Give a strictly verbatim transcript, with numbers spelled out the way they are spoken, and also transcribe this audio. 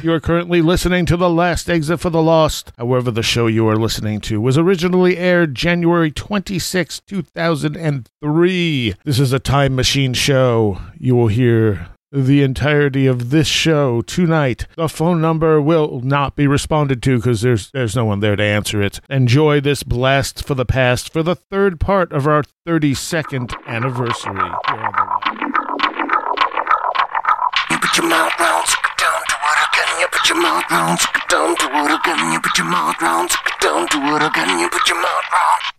You are currently listening to The Last Exit for the Lost. However, the show you are listening to was originally aired January twenty-sixth, two thousand three. This is a time machine show. You will hear the entirety of this show tonight. The phone number will not be responded to because there's there's no one there to answer it. Enjoy this blast for the past for the third part of our thirty-second anniversary. Here on the You put your mouth round, suck it down to it again. You put your mouth round, suck it down to it again. You put your mouth round, suck it down to it again. You put your mouth round.